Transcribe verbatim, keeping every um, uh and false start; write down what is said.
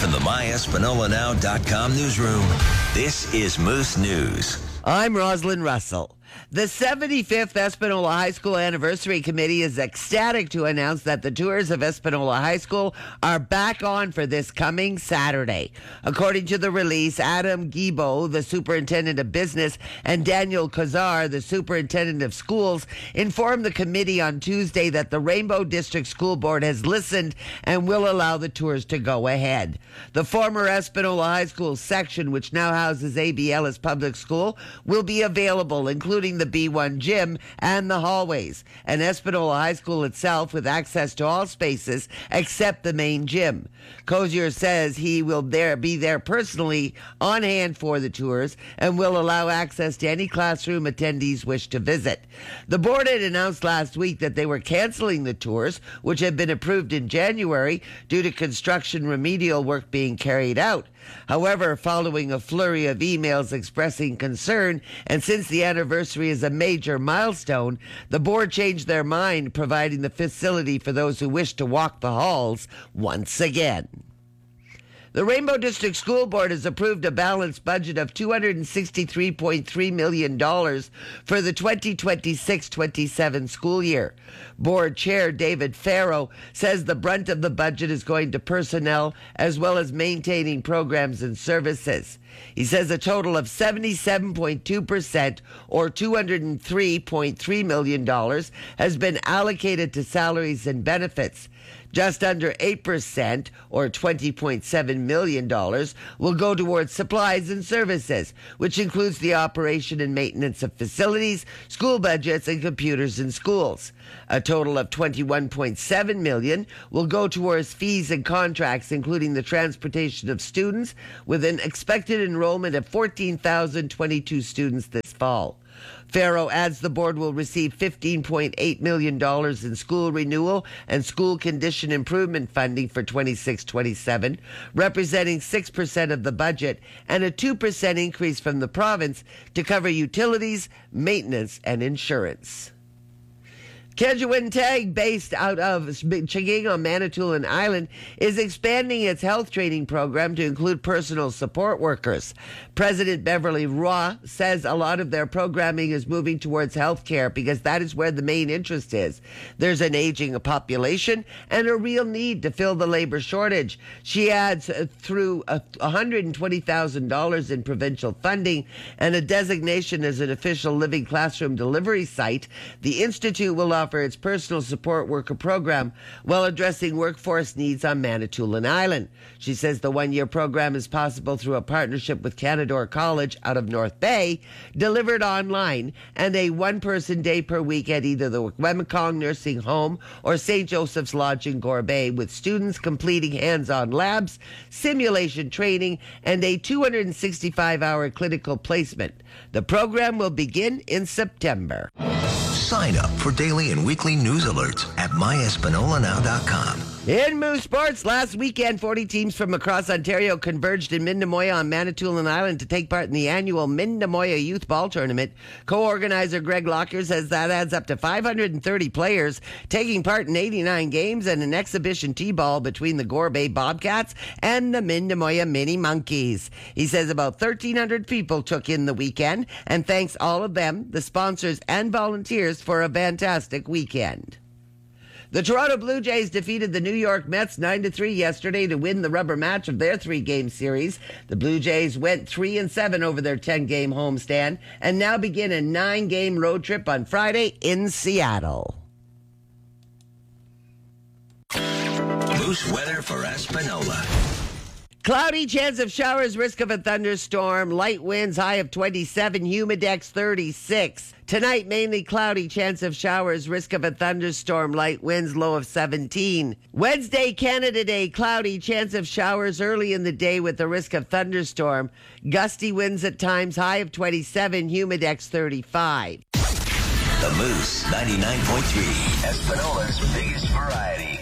from the my espanola now dot com newsroom, this is Moose News. I'm Rosalind Russell. The seventy-fifth Espanola High School Anniversary Committee is ecstatic to announce that the tours of Espanola High School are back on for this coming Saturday. According to the release, Adam Guibo, the Superintendent of Business, and Daniel Kozar, the Superintendent of Schools, informed the committee on Tuesday that the Rainbow District School Board has listened and will allow the tours to go ahead. The former Espanola High School section, which now houses A B Ellis Public School, will be available, including the B one gym and the hallways, and Espanola High School itself with access to all spaces except the main gym. Cozier says he will there be there personally on hand for the tours and will allow access to any classroom attendees wish to visit. The board had announced last week that they were canceling the tours, which had been approved in January due to construction remedial work being carried out. However, following a flurry of emails expressing concern, and since the anniversary is a major milestone, the board changed their mind, providing the facility for those who wish to walk the halls once again. The Rainbow District School Board has approved a balanced budget of two hundred sixty-three point three million dollars for the twenty twenty-six twenty-seven school year. Board Chair David Farrow says the brunt of the budget is going to personnel as well as maintaining programs and services. He says a total of seventy-seven point two percent or two hundred three point three million dollars has been allocated to salaries and benefits. Just under eight percent, or twenty point seven million dollars, will go towards supplies and services, which includes the operation and maintenance of facilities, school budgets, and computers in schools. A total of twenty-one point seven million dollars will go towards fees and contracts, including the transportation of students, with an expected enrollment of fourteen thousand twenty-two students this fall. Farrow adds the board will receive fifteen point eight million dollars in school renewal and school condition improvement funding for twenty-six twenty-seven, representing six percent of the budget, and a two percent increase from the province to cover utilities, maintenance, and insurance. Kedjawin Tag, based out of Chaging on Manitoulin Island, is expanding its health training program to include personal support workers. President Beverly Roy says a lot of their programming is moving towards health care because that is where the main interest is. There's an aging population and a real need to fill the labor shortage. She adds uh, through uh, one hundred twenty thousand dollars in provincial funding and a designation as an official living classroom delivery site, the Institute will offer for its personal support worker program while addressing workforce needs on Manitoulin Island. She says the one-year program is possible through a partnership with Canadore College out of North Bay, delivered online, and a one-person day per week at either the Wemekong Nursing Home or Saint Joseph's Lodge in Gore Bay, with students completing hands-on labs, simulation training, and a two hundred sixty-five hour clinical placement. The program will begin in September. Sign up for daily and weekly news alerts at my espanola now dot com. In Moose Sports, last weekend, forty teams from across Ontario converged in Mindamoya on Manitoulin Island to take part in the annual Mindamoya Youth Ball Tournament. Co-organizer Greg Locker says that adds up to five hundred thirty players taking part in eighty-nine games and an exhibition T-ball between the Gore Bay Bobcats and the Mindamoya Mini Monkeys. He says about thirteen hundred people took in the weekend and thanks all of them, the sponsors and volunteers, for a fantastic weekend. The Toronto Blue Jays defeated the New York Mets nine to three yesterday to win the rubber match of their three-game series. The Blue Jays went three and seven over their ten-game homestand and now begin a nine-game road trip on Friday in Seattle. Moose weather for Espanola. Cloudy, chance of showers, risk of a thunderstorm, light winds, high of twenty-seven, humidex thirty-six. Tonight, mainly cloudy, chance of showers, risk of a thunderstorm, light winds, low of seventeen. Wednesday, Canada Day, cloudy, chance of showers early in the day with the risk of thunderstorm. Gusty winds at times, high of twenty-seven, humidex thirty-five. The Moose ninety-nine point three, Espanola's biggest variety.